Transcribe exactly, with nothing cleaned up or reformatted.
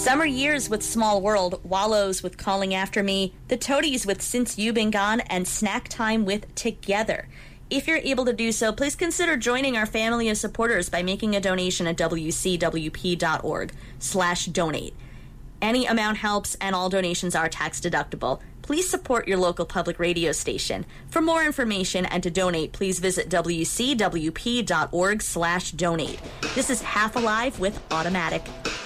Summer Years with Small World, Wallows with Calling After Me, The Toadies with Since You Been Gone, and Snack Time with Together. If you're able to do so, please consider joining our family of supporters by making a donation at wcwp.org slash donate. Any amount helps, and all donations are tax deductible. Please support your local public radio station. For more information and to donate, please visit wcwp.org slash donate. This is Half Alive with Automatic.